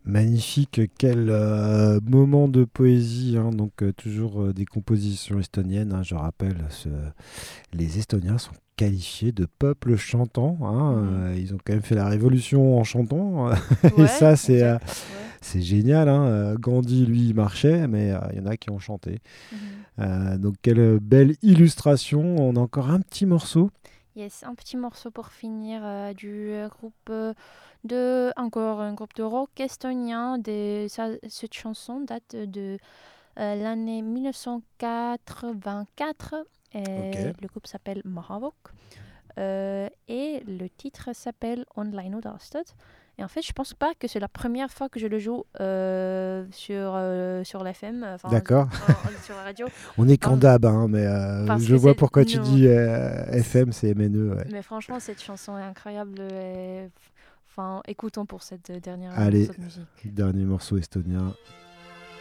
Magnifique, quel moment de poésie, hein. Donc toujours des compositions estoniennes, hein. Je rappelle, les Estoniens sont qualifiés de peuple chantant, hein. Mhm. Ils ont quand même fait la révolution en chantant. Et Ouais, ça, exact. Ouais. c'est génial, hein. Gandhi, lui, il marchait, mais il y en a qui ont chanté. Mhm. Donc quelle belle illustration. On a encore un petit morceau. Yes, un petit morceau pour finir du groupe encore un groupe de rock estonien. Cette chanson date de l'année 1984 Ok. et le groupe s'appelle Mahavok. Et le titre s'appelle Online Udastud. Et en fait, je pense pas que c'est la première fois que je le joue sur l'FM, enfin D'accord. sur la radio. On est qu'en Enfin, DAB, hein, mais parce je que vois c'est. pourquoi tu Non, dis c'est- FM, c'est MNE. Ouais. mais franchement, cette chanson est incroyable. Enfin, écoutons pour cette dernière Allez, morceau de musique. dernier morceau estonien.